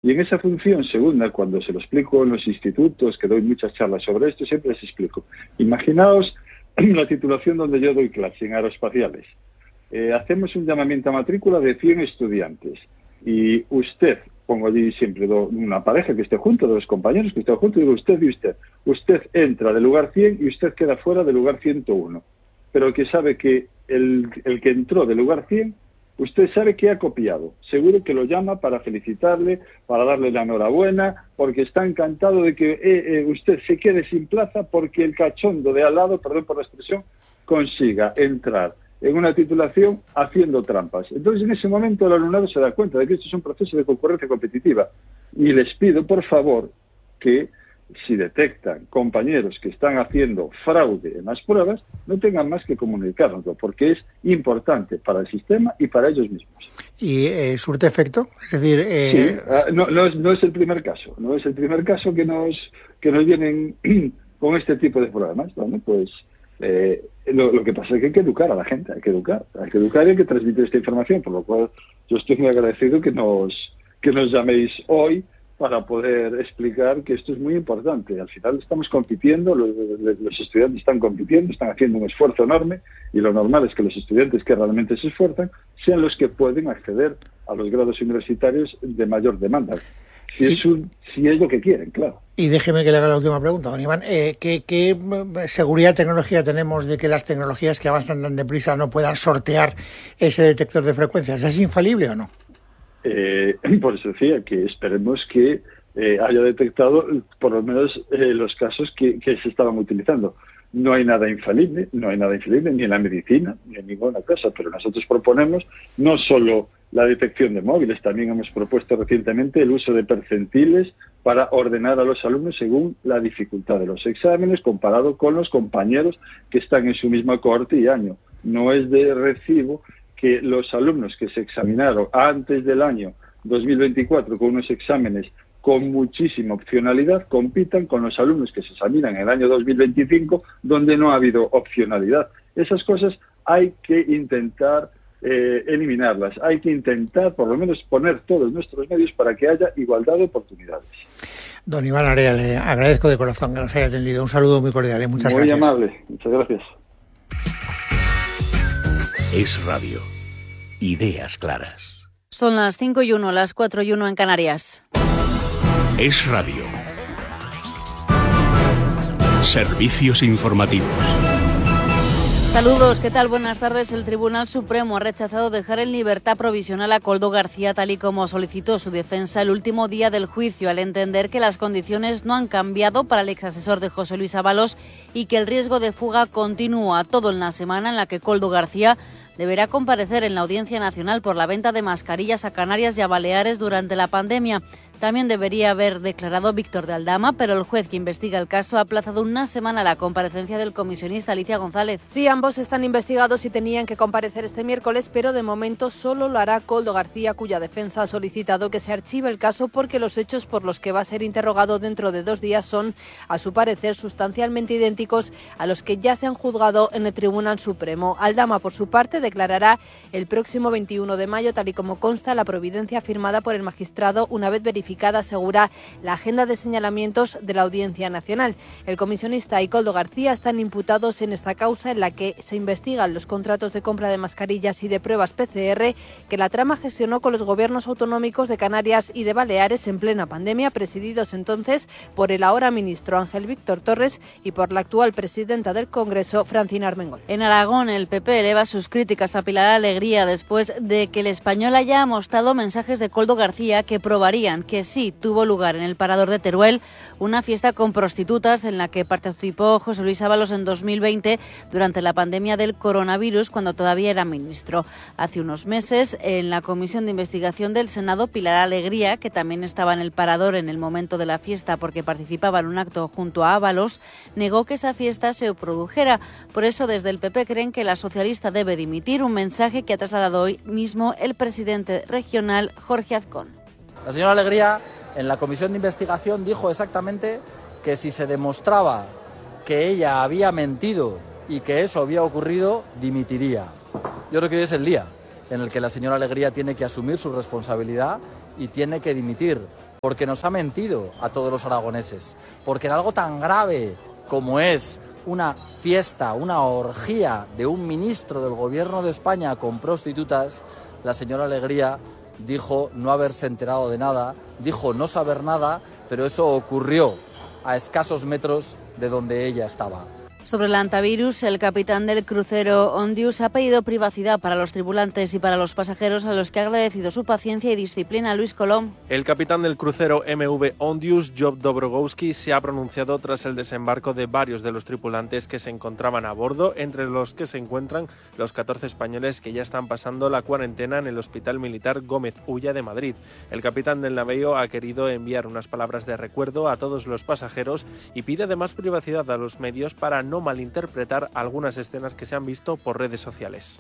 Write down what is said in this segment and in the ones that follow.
Y en esa función segunda, cuando se lo explico en los institutos, que doy muchas charlas sobre esto, siempre les explico. Imaginaos la titulación donde yo doy clase, en aeroespaciales. Hacemos un llamamiento a matrícula de 100 estudiantes. Y usted, pongo allí siempre una pareja que esté junto, dos compañeros que estén juntos, y digo usted y usted. Usted entra del lugar 100 y usted queda fuera del lugar 101. Pero que sabe que el que entró del lugar 100, usted sabe que ha copiado. Seguro que lo llama para felicitarle, para darle la enhorabuena, porque está encantado de que usted se quede sin plaza porque el cachondo de al lado, perdón por la expresión, consiga entrar en una titulación haciendo trampas. Entonces, en ese momento el alumnado se da cuenta de que esto es un proceso de concurrencia competitiva. Y les pido, por favor, que si detectan compañeros que están haciendo fraude en las pruebas, no tengan más que comunicarlo, porque es importante para el sistema y para ellos mismos. ¿Y surte efecto? Es decir, sí, no es el primer caso. No es el primer caso que nos vienen con este tipo de problemas. Bueno, pues lo que pasa es que hay que educar a la gente, hay que educar y hay que transmitir esta información, por lo cual yo estoy muy agradecido que nos llaméis hoy para poder explicar que esto es muy importante. Al final estamos compitiendo, los estudiantes están compitiendo, están haciendo un esfuerzo enorme, y lo normal es que los estudiantes que realmente se esfuerzan sean los que pueden acceder a los grados universitarios de mayor demanda. Si es lo que quieren, claro. Y déjeme que le haga la última pregunta, don Iván. ¿Qué seguridad tecnológica tenemos de que las tecnologías que avanzan tan deprisa no puedan sortear ese detector de frecuencias? ¿Es infalible o no? Por eso decía que esperemos que haya detectado por lo menos los casos que se estaban utilizando. No hay nada infalible ni en la medicina ni en ninguna cosa, pero nosotros proponemos no solo la detección de móviles, también hemos propuesto recientemente el uso de percentiles para ordenar a los alumnos según la dificultad de los exámenes comparado con los compañeros que están en su misma cohorte y año. No es de recibo que los alumnos que se examinaron antes del año 2024 con unos exámenes con muchísima opcionalidad compitan con los alumnos que se examinan en el año 2025 donde no ha habido opcionalidad. Esas cosas hay que intentar eliminarlas, hay que intentar por lo menos poner todos nuestros medios para que haya igualdad de oportunidades. Don Iván Area, le agradezco de corazón que nos haya atendido. Un saludo muy cordial y muchas gracias. Muy amable, muchas gracias. Es Radio. Ideas claras. Son las 5:01, las 4:01 en Canarias. Es Radio. Servicios informativos. Saludos, ¿qué tal? Buenas tardes. El Tribunal Supremo ha rechazado dejar en libertad provisional a Koldo García tal y como solicitó su defensa el último día del juicio, al entender que las condiciones no han cambiado para el exasesor de José Luis Ábalos y que el riesgo de fuga continúa, todo en la semana en la que Koldo García deberá comparecer en la Audiencia Nacional por la venta de mascarillas a Canarias y a Baleares durante la pandemia. También debería haber declarado Víctor de Aldama, pero el juez que investiga el caso ha aplazado una semana la comparecencia del comisionista Alicia González. Sí, ambos están investigados y tenían que comparecer este miércoles, pero de momento solo lo hará Koldo García, cuya defensa ha solicitado que se archive el caso porque los hechos por los que va a ser interrogado dentro de 2 días son, a su parecer, sustancialmente idénticos a los que ya se han juzgado en el Tribunal Supremo. Aldama, por su parte, declarará el próximo 21 de mayo, tal y como consta la providencia firmada por el magistrado una vez verificada, asegura, la agenda de señalamientos de la Audiencia Nacional. El comisionista y Koldo García están imputados en esta causa en la que se investigan los contratos de compra de mascarillas y de pruebas PCR que la trama gestionó con los gobiernos autonómicos de Canarias y de Baleares en plena pandemia, presididos entonces por el ahora ministro Ángel Víctor Torres y por la actual presidenta del Congreso, Francina Armengol. En Aragón, el PP eleva sus críticas a Pilar Alegría después de que el Español haya mostrado mensajes de Koldo García que probarían que sí tuvo lugar en el Parador de Teruel una fiesta con prostitutas en la que participó José Luis Ábalos en 2020 durante la pandemia del coronavirus, cuando todavía era ministro. Hace unos meses, en la Comisión de Investigación del Senado, Pilar Alegría, que también estaba en el Parador en el momento de la fiesta porque participaba en un acto junto a Ábalos, negó que esa fiesta se produjera. Por eso, desde el PP creen que la socialista debe dimitir, un mensaje que ha trasladado hoy mismo el presidente regional, Jorge Azcón. La señora Alegría en la comisión de investigación dijo exactamente que si se demostraba que ella había mentido y que eso había ocurrido, dimitiría. Yo creo que hoy es el día en el que la señora Alegría tiene que asumir su responsabilidad y tiene que dimitir, porque nos ha mentido a todos los aragoneses, porque en algo tan grave como es una fiesta, una orgía de un ministro del gobierno de España con prostitutas, la señora Alegría dijo no haberse enterado de nada, dijo no saber nada, pero eso ocurrió a escasos metros de donde ella estaba. Sobre el antivirus, el capitán del crucero Ondius ha pedido privacidad para los tripulantes y para los pasajeros, a los que ha agradecido su paciencia y disciplina. Luis Colom. El capitán del crucero MV Ondius, Job Dobrogowski, se ha pronunciado tras el desembarco de varios de los tripulantes que se encontraban a bordo, entre los que se encuentran los 14 españoles que ya están pasando la cuarentena en el Hospital Militar Gómez Ulla de Madrid. El capitán del navío ha querido enviar unas palabras de recuerdo a todos los pasajeros y pide además privacidad a los medios para no malinterpretar algunas escenas que se han visto por redes sociales.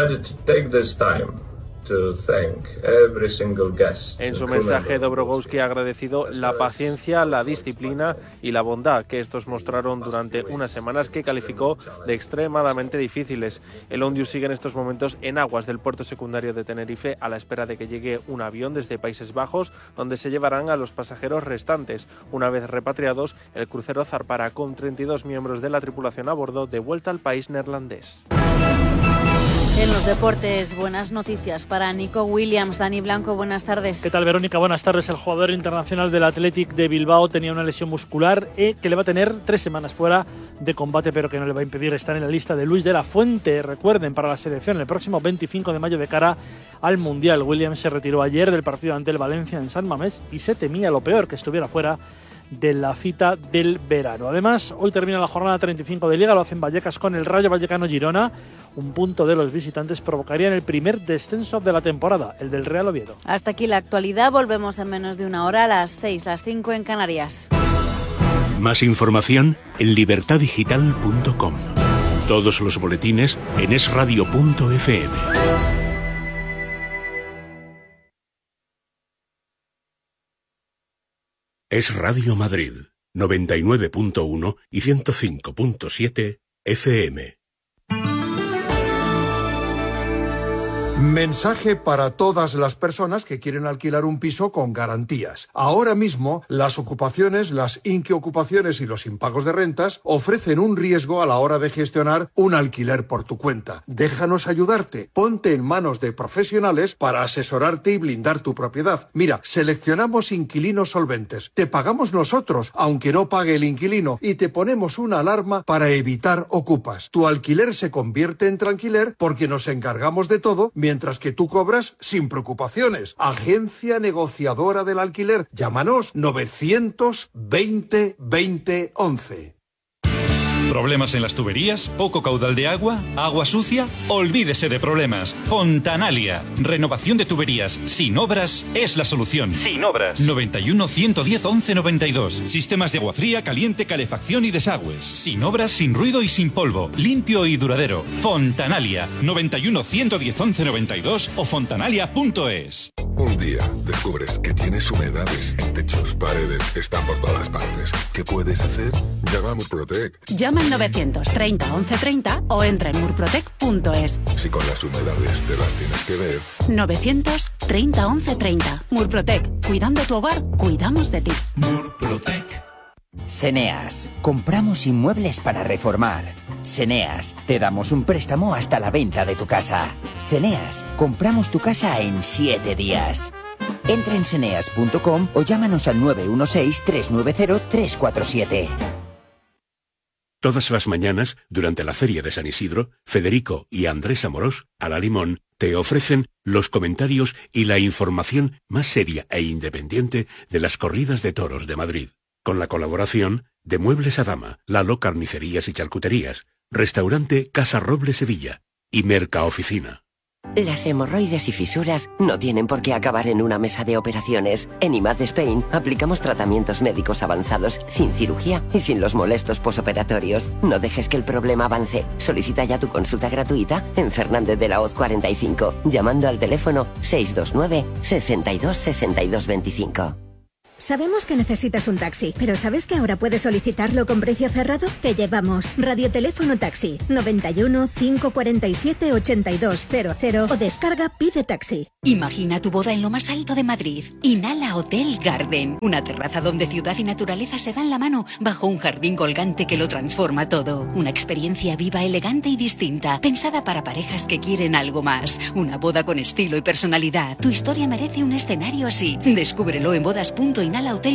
En su mensaje, Dobrogowski ha agradecido la paciencia, la disciplina y la bondad que estos mostraron durante unas semanas que calificó de extremadamente difíciles. El Ondius sigue en estos momentos en aguas del puerto secundario de Tenerife a la espera de que llegue un avión desde Países Bajos, donde se llevarán a los pasajeros restantes. Una vez repatriados, el crucero zarpará con 32 miembros de la tripulación a bordo de vuelta al país neerlandés. En los deportes, buenas noticias para Nico Williams. Dani Blanco, buenas tardes. ¿Qué tal, Verónica? Buenas tardes. El jugador internacional del Athletic de Bilbao tenía una lesión muscular que le va a tener 3 semanas fuera de combate, pero que no le va a impedir estar en la lista de Luis de la Fuente. Recuerden, para la selección el próximo 25 de mayo de cara al Mundial. Williams se retiró ayer del partido ante el Valencia en San Mamés y se temía lo peor, que estuviera fuera de la cita del verano. Además, hoy termina la jornada 35 de Liga, lo hacen Vallecas con el Rayo Vallecano Girona. Un punto de los visitantes provocaría el primer descenso de la temporada, el del Real Oviedo. Hasta aquí la actualidad, volvemos en menos de una hora, a las 6, las 5 en Canarias. Más información en libertadigital.com. Todos los boletines en esradio.fm. Es Radio Madrid, 99.1 y 105.7 FM. Mensaje para todas las personas que quieren alquilar un piso con garantías. Ahora mismo, las ocupaciones, las inquiocupaciones y los impagos de rentas ofrecen un riesgo a la hora de gestionar un alquiler por tu cuenta. Déjanos ayudarte. Ponte en manos de profesionales para asesorarte y blindar tu propiedad. Mira, seleccionamos inquilinos solventes. Te pagamos nosotros, aunque no pague el inquilino, y te ponemos una alarma para evitar ocupas. Tu alquiler se convierte en tranquiler porque nos encargamos de todo, mientras que tú cobras sin preocupaciones. Agencia Negociadora del Alquiler. Llámanos 920 20 11. ¿Problemas en las tuberías? ¿Poco caudal de agua? ¿Agua sucia? Olvídese de problemas. Fontanalia. Renovación de tuberías sin obras es la solución. Sin obras. 91 110 11 92. Sistemas de agua fría, caliente, calefacción y desagües. Sin obras, sin ruido y sin polvo. Limpio y duradero. Fontanalia. 91 110 11 92 o fontanalia.es. Un día descubres que tienes humedades en techos, paredes, están por todas partes. ¿Qué puedes hacer? Llama a Murprotec. Llama al 930 1130 o entra en murprotec.es. Si con las humedades te las tienes que ver. 930 1130. Murprotec. Cuidando tu hogar, cuidamos de ti. Murprotec. Seneas. Compramos inmuebles para reformar. Seneas. Te damos un préstamo hasta la venta de tu casa. Seneas. Compramos tu casa en 7 días. Entra en seneas.com o llámanos al 916-390-347. Todas las mañanas, durante la Feria de San Isidro, Federico y Andrés Amorós, a la Limón, te ofrecen los comentarios y la información más seria e independiente de las corridas de toros de Madrid. Con la colaboración de Muebles a Dama, Lalo Carnicerías y Charcuterías, Restaurante Casa Roble Sevilla y Mercaoficina. Las hemorroides y fisuras no tienen por qué acabar en una mesa de operaciones. En IMAD Spain aplicamos tratamientos médicos avanzados sin cirugía y sin los molestos posoperatorios. No dejes que el problema avance. Solicita ya tu consulta gratuita en Fernández de la Hoz 45, llamando al teléfono 629 62 62 25. Sabemos que necesitas un taxi, pero ¿sabes que ahora puedes solicitarlo con precio cerrado? Te llevamos Radioteléfono Taxi 91 547 8200 o descarga Pide Taxi. Imagina tu boda en lo más alto de Madrid. Inhala Hotel Garden. Una terraza donde ciudad y naturaleza se dan la mano bajo un jardín colgante que lo transforma todo. Una experiencia viva, elegante y distinta, pensada para parejas que quieren algo más. Una boda con estilo y personalidad. Tu historia merece un escenario así. Descúbrelo en bodas.inhalahotel.com.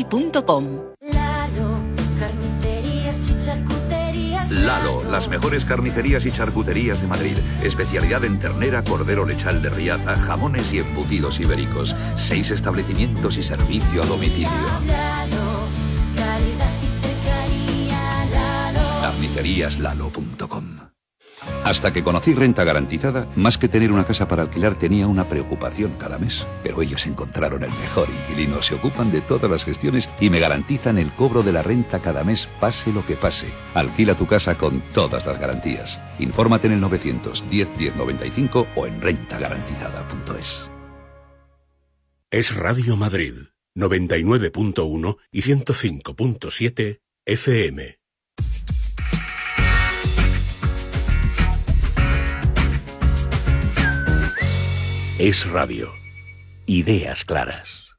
Lalo, carnicerías y charcuterías. Lalo, las mejores carnicerías y charcuterías de Madrid. Especialidad en ternera, cordero lechal de Riaza, jamones y embutidos ibéricos. 6 establecimientos y servicio a domicilio. Lalo, calidad y cercanía. Lalo. Carniceríaslalo.com. Hasta que conocí Renta Garantizada, más que tener una casa para alquilar tenía una preocupación cada mes. Pero ellos encontraron el mejor inquilino, se ocupan de todas las gestiones y me garantizan el cobro de la renta cada mes, pase lo que pase. Alquila tu casa con todas las garantías. Infórmate en el 910 1095 o en rentagarantizada.es. Es Radio Madrid, 99.1 y 105.7 FM. Es radio. Ideas claras.